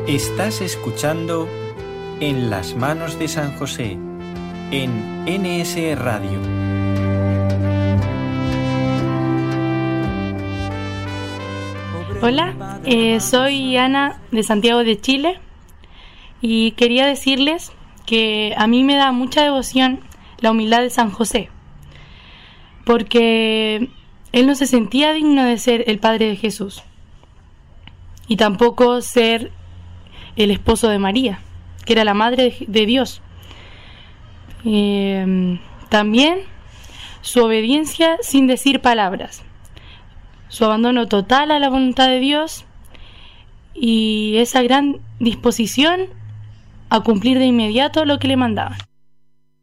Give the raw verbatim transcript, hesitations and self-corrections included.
Estás escuchando En las manos de San José, en N S E Radio. Hola, eh, soy Ana de Santiago de Chile y quería decirles que a mí me da mucha devoción la humildad de San José, porque él no se sentía digno de ser el padre de Jesús y tampoco ser el esposo de María, que era la madre de Dios. Eh, también su obediencia sin decir palabras, su abandono total a la voluntad de Dios y esa gran disposición a cumplir de inmediato lo que le mandaban.